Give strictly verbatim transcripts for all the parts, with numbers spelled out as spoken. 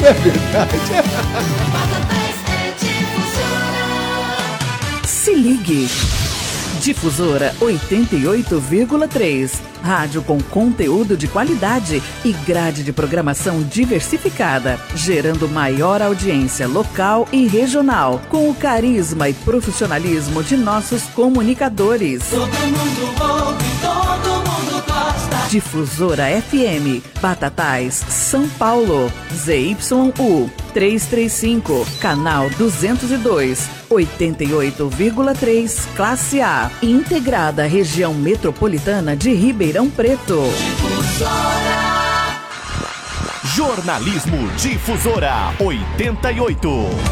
É verdade. Se ligue. Difusora oitenta e oito vírgula três. Rádio com conteúdo de qualidade e grade de programação diversificada, gerando maior audiência local e regional, com o carisma e profissionalismo de nossos comunicadores. Todo mundo ouve, todo mundo gosta. Difusora F M, Batatais, São Paulo, Z Y U trezentos e trinta e cinco, canal duzentos e dois, oitenta e oito vírgula três, classe A, integrada à região metropolitana de Ribeirão Preto. Difusora. Jornalismo Difusora oitenta e oito.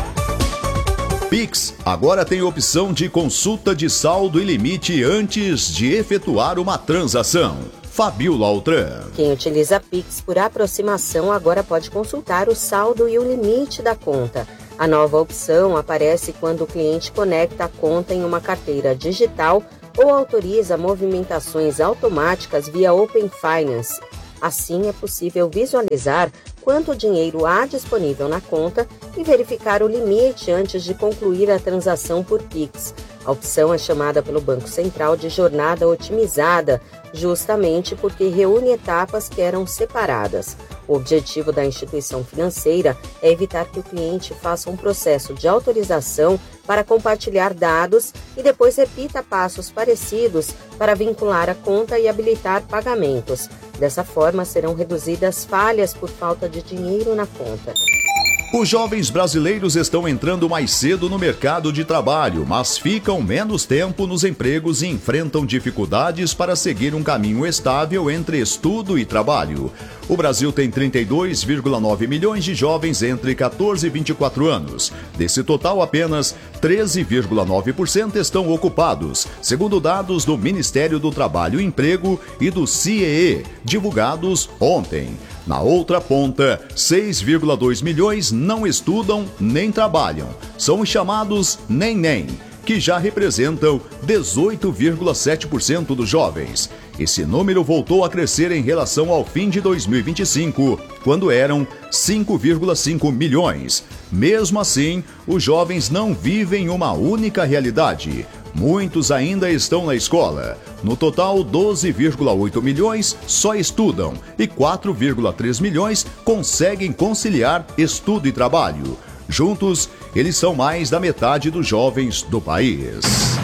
Pix agora tem opção de consulta de saldo e limite antes de efetuar uma transação. Fabiola Altran. Quem utiliza Pix por aproximação agora pode consultar o saldo e o limite da conta. A nova opção aparece quando o cliente conecta a conta em uma carteira digital ou autoriza movimentações automáticas via Open Finance. Assim, é possível visualizar quanto dinheiro há disponível na conta e verificar o limite antes de concluir a transação por Pix. A opção é chamada pelo Banco Central de jornada otimizada, justamente porque reúne etapas que eram separadas. O objetivo da instituição financeira é evitar que o cliente faça um processo de autorização para compartilhar dados e depois repita passos parecidos para vincular a conta e habilitar pagamentos. Dessa forma, serão reduzidas falhas por falta de dinheiro na conta. Os jovens brasileiros estão entrando mais cedo no mercado de trabalho, mas ficam menos tempo nos empregos e enfrentam dificuldades para seguir um caminho estável entre estudo e trabalho. O Brasil tem trinta e dois vírgula nove milhões de jovens entre catorze e vinte e quatro anos. Desse total, apenas treze vírgula nove por cento estão ocupados, segundo dados do Ministério do Trabalho e Emprego e do C I E E, divulgados ontem. Na outra ponta, seis vírgula dois milhões não estudam nem trabalham. São os chamados nem-nem, que já representam dezoito vírgula sete por cento dos jovens. Esse número voltou a crescer em relação ao fim de dois mil e vinte e cinco, quando eram cinco vírgula cinco milhões. Mesmo assim, os jovens não vivem uma única realidade. Muitos ainda estão na escola. No total, doze vírgula oito milhões só estudam e quatro vírgula três milhões conseguem conciliar estudo e trabalho. Juntos, eles são mais da metade dos jovens do país.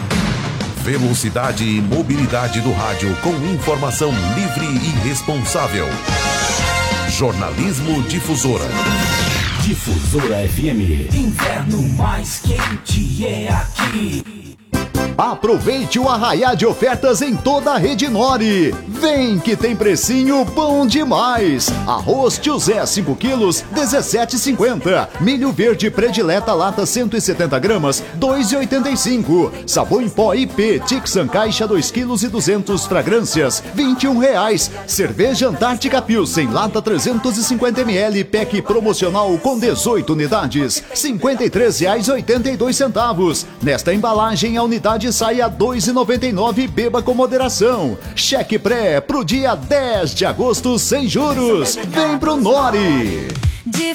Velocidade e mobilidade do rádio com informação livre e responsável. Jornalismo Difusora. Difusora F M. Inverno mais quente é aqui. Aproveite o arraiá de ofertas em toda a Rede Nori. Vem que tem precinho bom demais. Arroz Tio Zé cinco quilos, dezessete reais e cinquenta centavos. Milho verde predileta lata cento e setenta gramas, dois reais e oitenta e cinco centavos. Sabão em pó I P Tixan caixa dois quilos e duzentos fragrâncias, vinte e um reais. Cerveja Antártica Pilsen lata trezentos e cinquenta mililitros, pack promocional com dezoito unidades, cinquenta e três reais e oitenta e dois centavos. Nesta embalagem a unidade sai a dois reais e noventa e nove centavos. Beba com moderação. Cheque pré pro dia dez de agosto sem juros. Vem pro Nori.